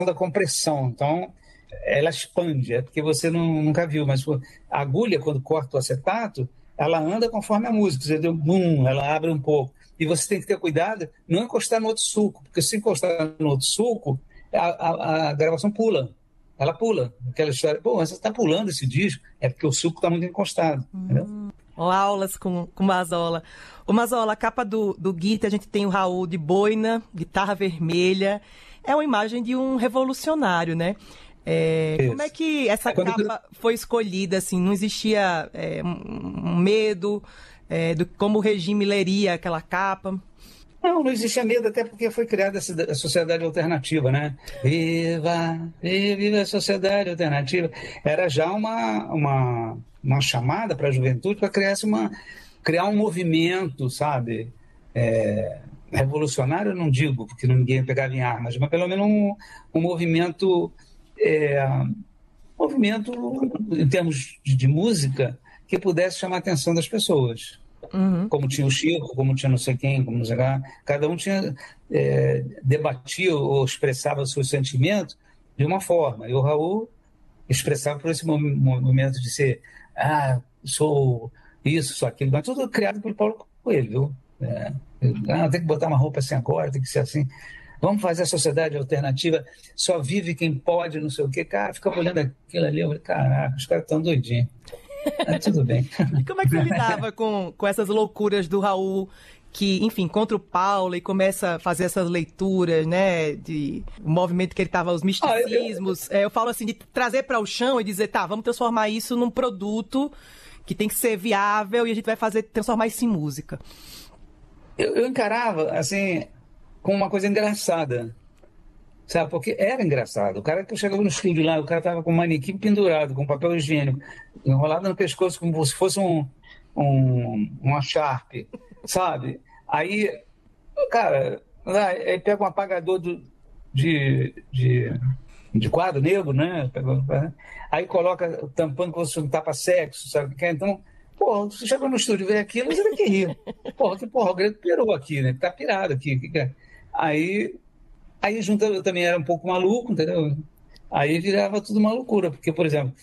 da compressão. Então, ela expande, é porque você nunca viu, mas a agulha, quando corta o acetato, ela anda conforme a música, você deu bum, ela abre um pouco. E você tem que ter cuidado, não encostar no outro sulco, porque se encostar no outro sulco, a gravação pula. Ela pula. Aquela história, pô, mas você está pulando esse disco, é porque o sulco está muito encostado. Entendeu? Aulas com Mazola. O Mazola, a capa do Guita, a gente tem o Raul de boina, guitarra vermelha. É uma imagem de um revolucionário, né? Como é que essa capa foi escolhida? Assim, não existia um medo de como o regime leria aquela capa? Não existia medo, até porque foi criada a sociedade alternativa, né? Viva a sociedade alternativa. Era já uma chamada para a juventude para criar um movimento, sabe? Revolucionário, eu não digo, porque ninguém pegava em armas, mas pelo menos um movimento, em termos de música, que pudesse chamar a atenção das pessoas. Uhum. Como tinha o Chico, como tinha não sei quem, como não sei lá. Cada um debatia ou expressava seus sentimentos de uma forma. E o Raul expressava por esse momento de ser, sou isso, sou aquilo, mas tudo criado pelo Paulo Coelho, viu? Tem que botar uma roupa assim agora, tem que ser assim. Vamos fazer a sociedade alternativa, só vive quem pode, não sei o quê. Cara, fica olhando aquilo ali, eu falei, caraca, os caras estão doidinhos. Tudo bem. E como é que você lidava com essas loucuras do Raul, que, enfim, contra o Paulo e começa a fazer essas leituras, né, o movimento que ele estava, os misticismos. Eu falo assim, de trazer para o chão e dizer, tá, vamos transformar isso num produto que tem que ser viável e a gente vai transformar isso em música. Eu encarava, assim, com uma coisa engraçada. Sabe, porque era engraçado. O cara que chegava no estúdio lá, o cara tava com um manequim pendurado, com papel higiênico, enrolado no pescoço como se fosse uma Sharp, sabe? Aí, cara, aí pega um apagador de quadro negro, né? Aí coloca tampando como se fosse um tapa-sexo, sabe? Então, pô, você chegou no estúdio e vê aquilo, você tem que rir. Porra, o Grego pirou aqui, né? Tá pirado aqui. Aí junto eu também era um pouco maluco, entendeu? Aí virava tudo uma loucura, porque, por exemplo,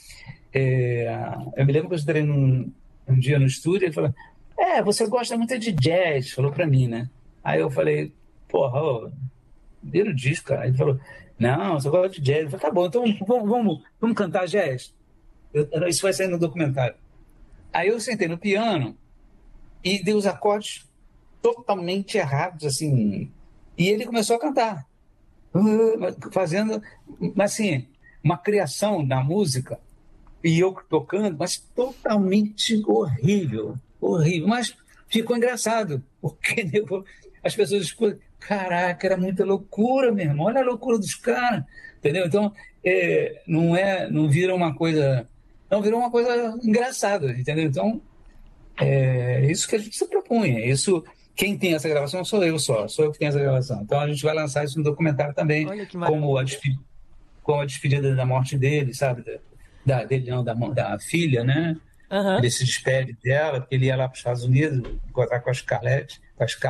eu me lembro que eu entrei um dia no estúdio e ele falou, você gosta muito de jazz, falou pra mim, né? Aí eu falei, porra, vira o disco, cara. Aí ele falou, não, você gosta de jazz. Eu falei, tá bom, então vamos cantar jazz? Isso vai sair no documentário. Aí eu sentei no piano e dei os acordes totalmente errados, assim, e ele começou a cantar. Fazendo, assim, uma criação da música e eu tocando, mas totalmente horrível, mas ficou engraçado, porque as pessoas escutam, caraca, era muita loucura mesmo, olha a loucura dos caras, entendeu? Então, não vira uma coisa engraçada, entendeu? Então, isso que a gente se propunha, isso. Quem tem essa gravação sou eu que tenho essa gravação. Então a gente vai lançar isso no documentário também, como a despedida da morte dele, sabe? Da filha, né? Uhum. Ele se despede dela, porque ele ia lá para os Estados Unidos encontrar com a Scarlett,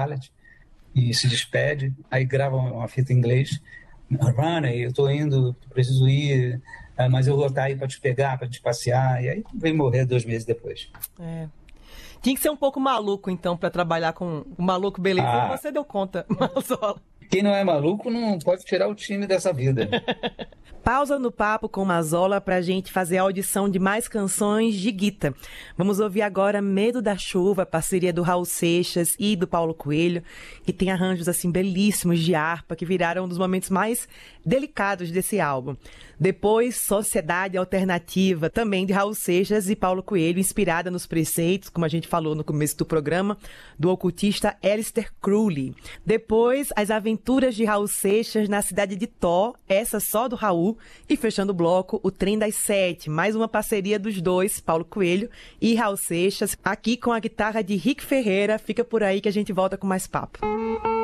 e se despede, aí grava uma fita em inglês. Ronnie, eu estou indo, preciso ir, mas eu vou estar aí para te pegar, para te passear, e aí vem morrer 2 meses depois. Tinha que ser um pouco maluco, então, para trabalhar com o maluco, beleza. Você deu conta, Mazola. Quem não é maluco não pode tirar o time dessa vida. Pausa no papo com Mazola para a gente fazer a audição de mais canções de Guita. Vamos ouvir agora Medo da Chuva, parceria do Raul Seixas e do Paulo Coelho, que tem arranjos assim belíssimos de harpa, que viraram um dos momentos mais delicados desse álbum. Depois, Sociedade Alternativa, também de Raul Seixas e Paulo Coelho, inspirada nos preceitos, como a gente falou no começo do programa, do ocultista Aleister Crowley. Depois, As Aventuras de Raul Seixas na cidade de Tó, essa só do Raul. E fechando o bloco, O Trem das 7, mais uma parceria dos dois, Paulo Coelho e Raul Seixas, aqui com a guitarra de Rick Ferreira. Fica por aí que a gente volta com mais papo.